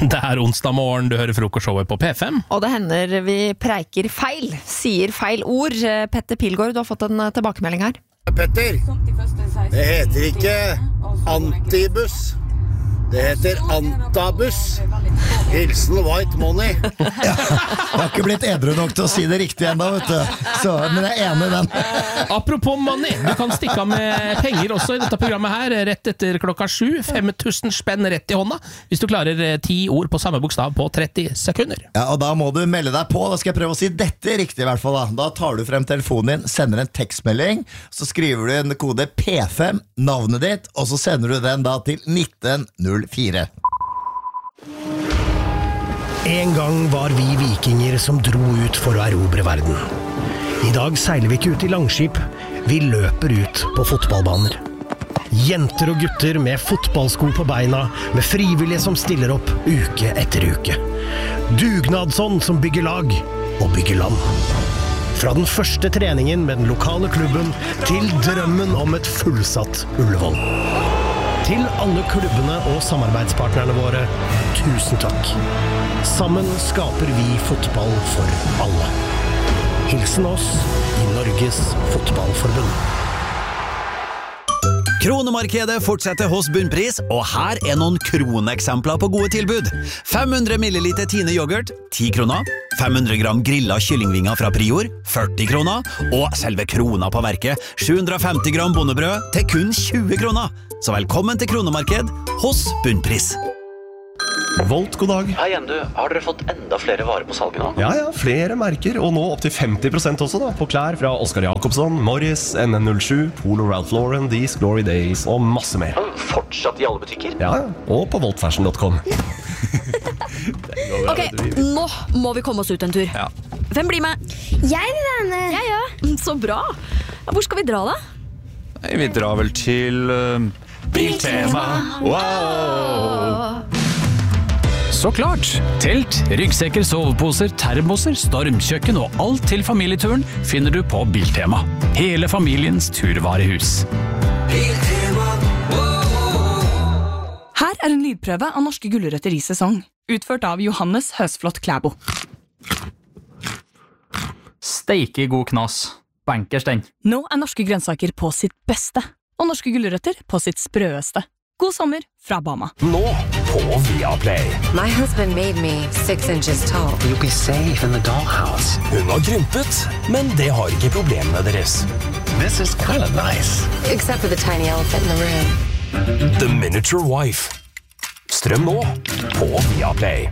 Det onsdag morgen, du hører frokostshowet på P5. Og det hender vi preiker feil, sier feil ord. Petter Pilgaard, du har fått en tilbakemelding her. Petter, det heter ikke Antibus. Det heter Antabus. Hilsen White Money. Jeg har ikke blitt edru nok til å si det riktig enda, vet du. Så, men jeg enig i den. Apropos money, du kan stikke av med penger også i dette programmet her, rett etter 7:00, 5000 spenn rett i hånda, hvis du klarer 10 ord på samme bokstav på 30 sekunder. Ja, og da må du melde deg på. Da skal jeg prøve å si dette riktig i hvert fall. Da tar du frem telefonen din, sender en tekstmelding, så skriver du en kode P5, navnet ditt, og så sender du den da til 1904. En gang var vi vikinger som dro ut for å erobre verden. I dag seiler vi ikke ut i langskip, vi løper ut på fotballbaner. Jenter og gutter med fotballsko på beina, med frivillige som stiller opp uke etter uke. Dugnadsånd som bygger lag og bygger land. Fra den første treningen med den lokale klubben til drømmen om et fullsatt Ullevål. Til alle klubbene og samarbeidspartnerne våre, tusen takk. Sammen skaper vi fotball for alle. Hilsen oss i Norges Fotballforbund. Kronemarkedet fortsetter hos Bunnpris, og her noen kroneksempler på gode tilbud. 500 ml Tine yoghurt, 10 kroner. 500 gram grillet kyllingvinger fra Prior, 40 kroner. Og selve krona på verket, 750 gram bondebrød til kun 20 kroner. Så velkommen til Kronemarked hos Bunnpris. Volt, god dag. Hei igjen, du. Har dere fått enda flere varer på salget nå? Ja, flere merker, og nå opp til 50% også da, på klær fra Oscar Jacobsson, Morris, NN07, Polo Ralph Lauren, These Glory Days og masse mer. Fortsatt i alle butikker? Ja, og på voltfashion.com. Ok, nå må vi komme oss ut en tur. Ja. Hvem blir med? Jeg vil være med. Jeg, ja. Så bra. Hvor skal vi dra da? Vi drar vel til Biltema. Wow! Så klart! Telt, ryggsekker, soveposer, termoser, stormkjøkken og alt til familieturen finner du på Biltema. Hele familiens turvarehus. Biltema. Her en lydprøve av norske gulrøtter i sesong, utført av Johannes Høsflot Klæbo. Steike god knas. Bankers den. Nå norske grønnsaker på sitt beste, og norske gulrøtter på sitt sprøeste. God sommer fra Bama. Nå på Viaplay. My husband made me 6 inches tall. You'll be safe in the dollhouse. Hun har krympet, men det har ikke problemene deres. This is kind of nice. Except for the tiny elephant in the room. The Miniature Wife. Strøm nå på Viaplay.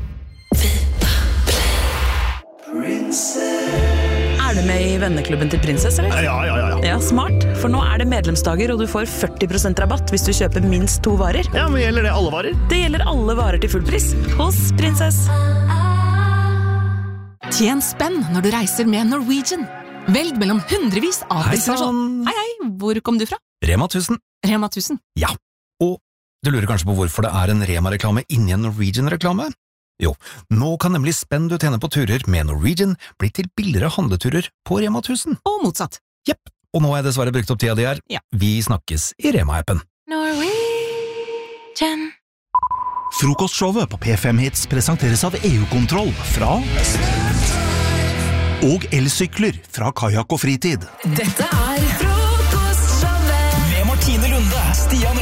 Er du med i venneklubben til Prinsess, eller? Ja, smart. For nå det medlemsdager, og du får 40% rabatt hvis du kjøper minst 2 varer. Ja, men gjelder det alle varer? Det gjelder alle varer til full pris hos Prinsess. Tjen spenn når du reiser med Norwegian. Velg mellom hundrevis av destinasjoner. Hei, hvor kom du fra? Rema 1000. Rema 1000. Ja, og du lurer kanskje på hvorfor det en Rema-reklame inni en Norwegian-reklame? Jo, nå kan nemlig spenn du tjener på turer med Norwegian bli til billigere handleturer på Rema 1000. Og motsatt. Jepp, og nå jeg dessverre brukt opp tida di her. Ja. Vi snakkes i Rema-appen. Norwegian. Frokostshowet på P5 Hits presenteres av EU-kontroll fra og elsykler fra Kajak og Fritid. Dette Frokostshowet med Martine Lunde, Stian